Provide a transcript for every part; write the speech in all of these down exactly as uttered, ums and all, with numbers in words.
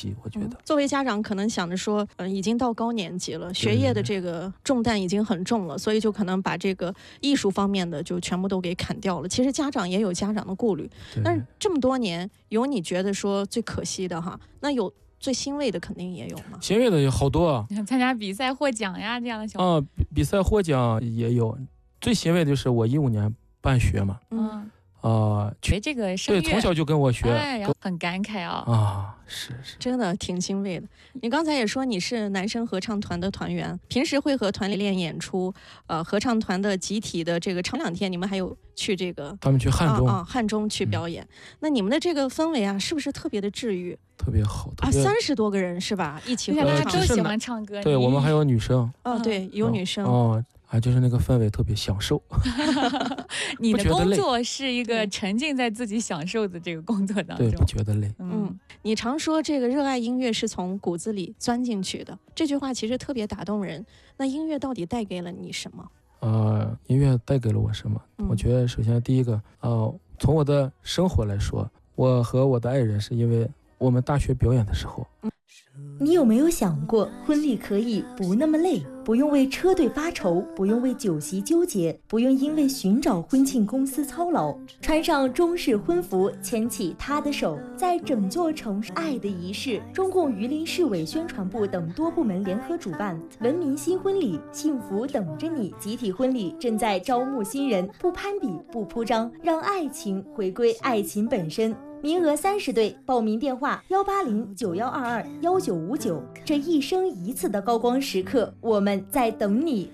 惜，我觉得、嗯、 作为家长可能想着说呃，已经到高年级了，学业的这个重担已经很重了，所以就可能把这个艺术方面的就全部都给砍掉了。其实家长也有家长的顾虑，但是这么多年有你觉得说最可惜的哈，那有最欣慰的肯定也有嘛。 欣慰的有好多啊， 参加比赛获奖呀这样的小啊、嗯，比赛获奖也有。最欣慰的就是我一五年办学嘛，嗯。啊， 学这个声乐， 对，从小就跟我学， 哎，然后很感慨啊。 啊，是是， 真的挺欣慰的。你刚才也说你是男生合唱团的团员，平时会和团里练演出，呃，合唱团的集体的这个唱两天，你们还有去这个他们去汉中啊，啊汉中去表演、嗯。那你们的这个氛围啊，是不是特别的治愈？ 特别好啊，三十多个人是吧？一起合唱，大家都喜欢唱歌。 对，我们还有女生。 哦，对，有女生。 哦。啊，就是那个氛围特别享受。 你的工作是一个沉浸在自己享受的这个工作当中， 对，不觉得累。 嗯，你常说这个热爱音乐是从骨子里钻进去的，这句话其实特别打动人。那音乐到底带给了你什么？ 呃，音乐带给了我什么？嗯、我觉得首先第一个，呃，从我的生活来说，我和我的爱人是因为我们大学表演的时候。 嗯你有没有想过，婚礼可以不那么累，不用为车队发愁，不用为酒席纠结，不用因为寻找婚庆公司操劳，穿上中式婚服，牵起他的手，在整座城市爱的仪式。中共榆林市委宣传部等多部门联合主办文明新婚礼，幸福等着你集体婚礼正在招募新人，不攀比，不铺张，让爱情回归爱情本身。名额三十对，报名电话幺八零九幺二二幺九五九。这一生一次的高光时刻，我们在等你。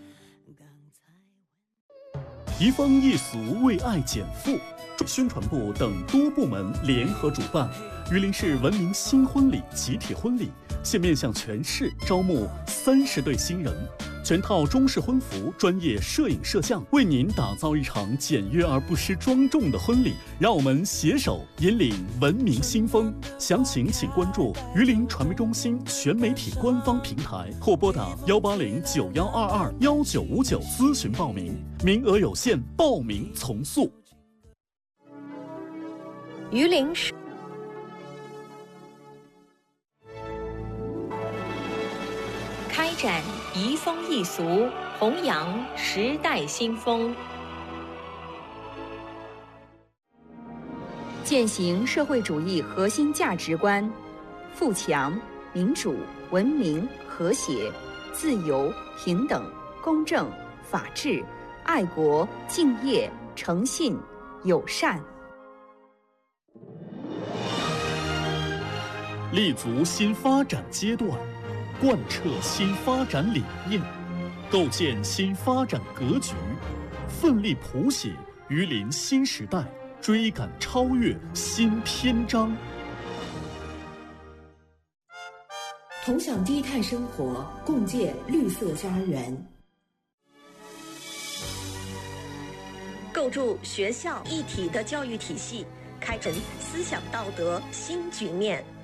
移风易俗，为爱减负，宣传部等多部门联合主办榆林市文明新婚礼集体婚礼，现面向全市招募三十对新人。全套中式婚服，专业摄影摄像，为您打造一场简约而不失庄重的婚礼。让我们携手引领文明新风。详情请关注榆林传媒中心全媒体官方平台，或拨打幺八零九幺二二幺九五九咨询报名，名额有限，报名从速。 榆林市。开展移风易俗，弘扬时代新风，践行社会主义核心价值观：富强、民主、文明、和谐、自由、平等、公正、法治、爱国、敬业、诚信、友善， 立足新发展阶段，贯彻新发展理念，构建新发展格局，奋力谱写榆林新时代，追赶超越新篇章。 同享低碳生活，共建绿色家园。 构筑学校一体的教育体系，开展思想道德新局面。